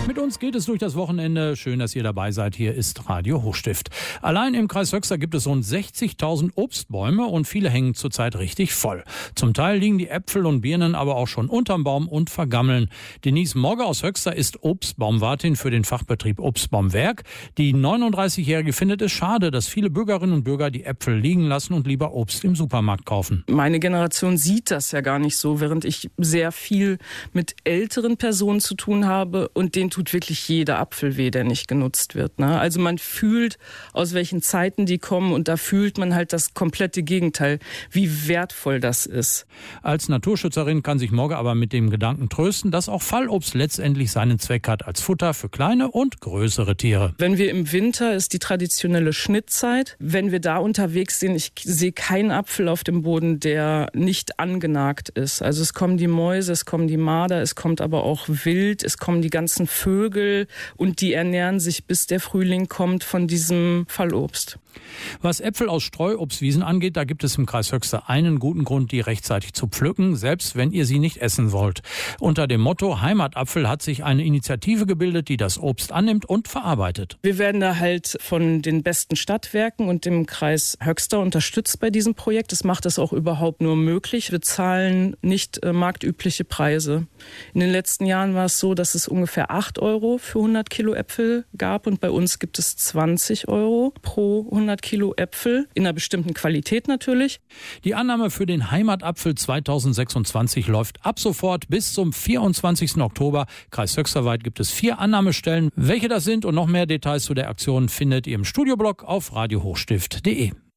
Mit uns geht es durch das Wochenende. Schön, dass ihr dabei seid. Hier ist Radio Hochstift. Allein im Kreis Höxter gibt es rund 60.000 Obstbäume und viele hängen zurzeit richtig voll. Zum Teil liegen die Äpfel und Birnen aber auch schon unterm Baum und vergammeln. Denise Mogge aus Höxter ist Obstbaumwartin für den Fachbetrieb Obstbaumwerk. Die 39-Jährige findet es schade, dass viele Bürgerinnen und Bürger die Äpfel liegen lassen und lieber Obst im Supermarkt kaufen. Meine Generation sieht das ja gar nicht so, während ich sehr viel mit älteren Personen zu tun habe und denen tut wirklich jeder Apfel weh, der nicht genutzt wird. Ne? Also man fühlt, aus welchen Zeiten die kommen und da fühlt man halt das komplette Gegenteil, wie wertvoll das ist. Als Naturschützerin kann sich Mogge aber mit dem Gedanken trösten, dass auch Fallobst letztendlich seinen Zweck hat als Futter für kleine und größere Tiere. Wenn wir im Winter ist die traditionelle Schnittzeit. Wenn wir da unterwegs sind, ich sehe keinen Apfel auf dem Boden, der nicht angenagt ist. Also es kommen die Mäuse, es kommen die Marder, es kommt aber auch Wild, es kommen die ganzen Vögel und die ernähren sich, bis der Frühling kommt, von diesem Fallobst. Was Äpfel aus Streuobstwiesen angeht, da gibt es im Kreis Höxter einen guten Grund, die rechtzeitig zu pflücken, selbst wenn ihr sie nicht essen wollt. Unter dem Motto Heimatapfel hat sich eine Initiative gebildet, die das Obst annimmt und verarbeitet. Wir werden da halt von den besten Stadtwerken und dem Kreis Höxter unterstützt bei diesem Projekt. Das macht es auch überhaupt nur möglich. Wir zahlen nicht marktübliche Preise. In den letzten Jahren war es so, dass es ungefähr 8 € für 100 Kilo Äpfel gab und bei uns gibt es 20 € pro 100 Kilo Äpfel, in einer bestimmten Qualität natürlich. Die Annahme für den Heimatapfel 2026 läuft ab sofort bis zum 24. Oktober. Kreis Höxterweit gibt es 4 Annahmestellen. Welche das sind und noch mehr Details zu der Aktion findet ihr im Studioblog auf radiohochstift.de.